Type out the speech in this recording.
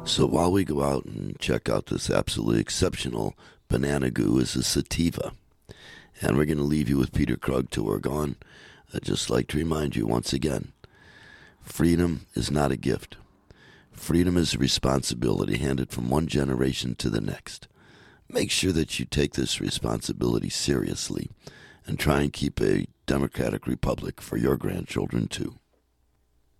So while we go out and check out this absolutely exceptional banana goo is a sativa. And we're going to leave you with Peter Krug to work on. I'd just like to remind you once again, freedom is not a gift. Freedom is a responsibility handed from one generation to the next. Make sure that you take this responsibility seriously and try and keep a democratic republic for your grandchildren too.